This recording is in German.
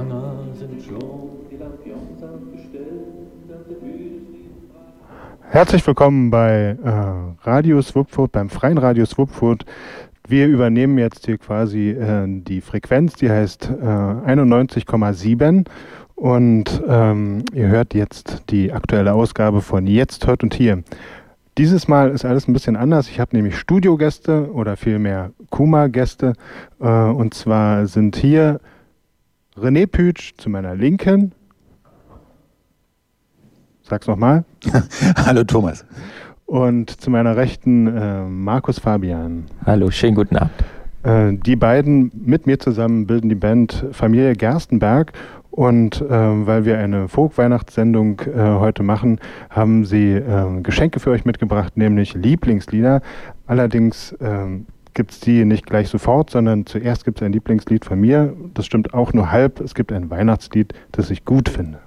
Pranger sind schon die Lampions aufgestellt. Herzlich willkommen bei Radio Swupfurt, beim freien Radio Swupfurt. Wir übernehmen jetzt hier quasi die Frequenz, die heißt 91,7 und ihr hört jetzt die aktuelle Ausgabe von Jetzt, Hört und Hier. Dieses Mal ist alles ein bisschen anders. Ich habe nämlich Studiogäste oder vielmehr Kuma-Gäste und zwar sind hier René Pütsch zu meiner Linken. Sag's nochmal. Hallo Thomas. Und zu meiner Rechten Markus Fabian. Hallo, schönen guten Abend. Die beiden mit mir zusammen bilden die Band Familie Gerstenberg und weil wir eine Folk-Weihnachtssendung heute machen, haben sie Geschenke für euch mitgebracht, nämlich Lieblingslieder. Allerdings gibt es die nicht gleich sofort, sondern zuerst gibt es ein Lieblingslied von mir. Das stimmt auch nur halb. Es gibt ein Weihnachtslied, das ich gut finde.